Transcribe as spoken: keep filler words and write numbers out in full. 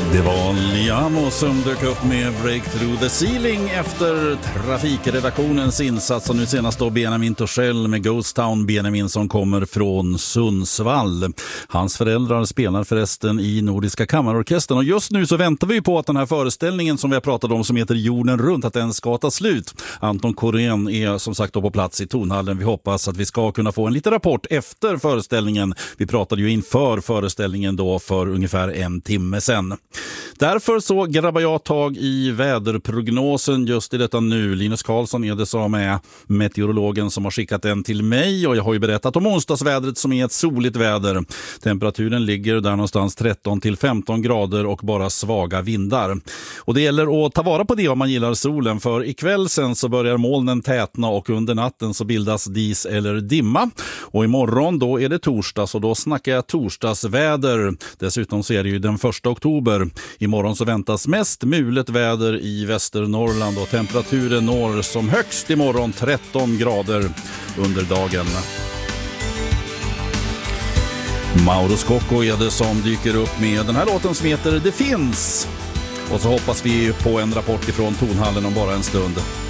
Det var Liamo som dök upp med Breakthrough the Ceiling efter trafikredaktionens insats, och nu senast då Benjamin Torssell med Ghost Town. Benjamin som kommer från Sundsvall. Hans föräldrar spelar förresten i Nordiska kammarorkestern, och just nu så väntar vi på att den här föreställningen som vi har pratat om som heter Jorden runt, att den ska ta slut. Anton Korén är som sagt då på plats i Tonhallen. Vi hoppas att vi ska kunna få en liten rapport efter föreställningen. Vi pratade ju inför föreställningen då för ungefär en timme sedan. Därför så grabbar jag tag i väderprognosen just i detta nu. Linus Karlsson är det som är meteorologen som har skickat den till mig, och jag har ju berättat om onsdagsvädret som är ett soligt väder. Temperaturen ligger där någonstans tretton till femton grader och bara svaga vindar. Och det gäller att ta vara på det om man gillar solen, för ikväll sen så börjar molnen tätna och under natten så bildas dis eller dimma. Och imorgon då är det torsdag, så då snackar jag torsdagsväder. Dessutom så är det ju den första oktober. Imorgon så väntas mest mulet väder i Västernorrland, och temperaturen når som högst imorgon tretton grader under dagen. Mauro Scocco är det som dyker upp med den här låten som heter Det finns. Och så hoppas vi på en rapport ifrån Tonhallen om bara en stund.